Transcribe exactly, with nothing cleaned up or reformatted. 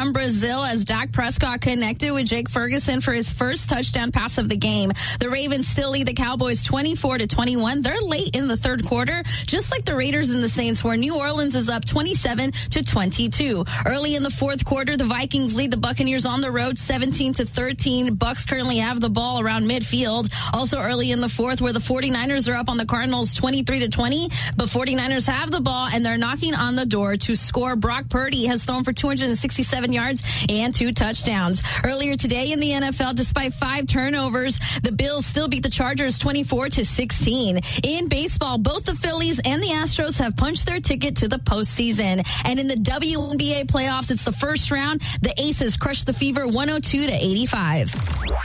from Brazil as Dak Prescott connected with Jake Ferguson for his first touchdown pass of the game. The Ravens still lead the Cowboys twenty-four to twenty-one. They're late in the third quarter, just like the Raiders and the Saints, where New Orleans is up twenty-seven to twenty-two. Early in the fourth quarter, the Vikings lead the Buccaneers on the road seventeen to thirteen. Bucks currently have the ball around midfield. Also early in the fourth, where the 49ers are up on the Cardinals twenty-three to twenty, but 49ers have the ball and they're knocking on the door to score. Brock Purdy has thrown for two hundred sixty-seven yards and two touchdowns. Earlier today in the N F L, despite five turnovers, the Bills still beat the Chargers twenty-four to sixteen. In baseball, both the Phillies and the Astros have punched their ticket to the postseason. And in the W N B A playoffs, it's the first round. The Aces crushed the Fever one oh two to eighty-five.